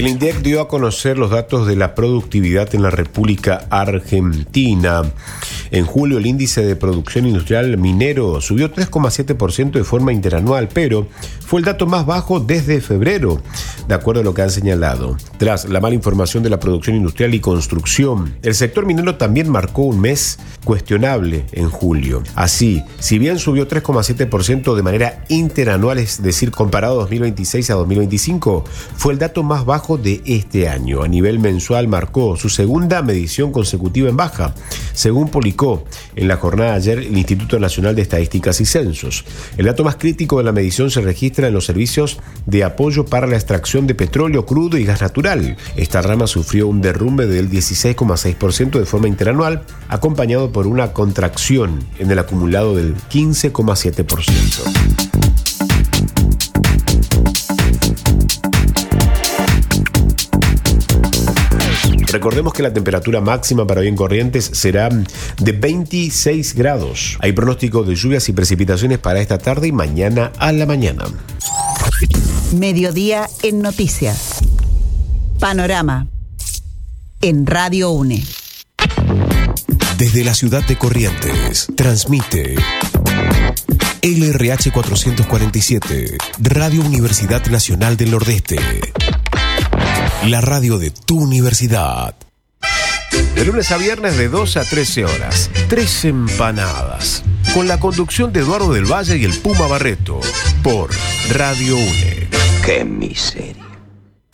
El INDEC dio a conocer los datos de la productividad en la República Argentina. En julio, el índice de producción industrial minero subió 3,7% de forma interanual, pero fue el dato más bajo desde febrero, de acuerdo a lo que han señalado. Tras la mala información de la producción industrial y construcción, el sector minero también marcó un mes cuestionable en julio. Así, si bien subió 3,7% de manera interanual, es decir, comparado 2026 a 2025, fue el dato más bajo de este año. A nivel mensual marcó su segunda medición consecutiva en baja, según publicó en la jornada de ayer el Instituto Nacional de Estadísticas y Censos. El dato más crítico de la medición se registra en los servicios de apoyo para la extracción de petróleo crudo y gas natural. Esta rama sufrió un derrumbe del 16,6% de forma interanual, acompañado por una contracción en el acumulado del 15,7%. Recordemos que la temperatura máxima para hoy en Corrientes será de 26 grados. Hay pronóstico de lluvias y precipitaciones para esta tarde y mañana a la mañana. Mediodía en noticias. Panorama. En Radio UNE. Desde la ciudad de Corrientes, transmite LRH 447, Radio Universidad Nacional del Nordeste. La radio de tu universidad. De lunes a viernes de 12 a 13 horas. 3 empanadas. Con la conducción de Eduardo del Valle y el Puma Barreto. Por Radio UNE. ¡Qué miseria!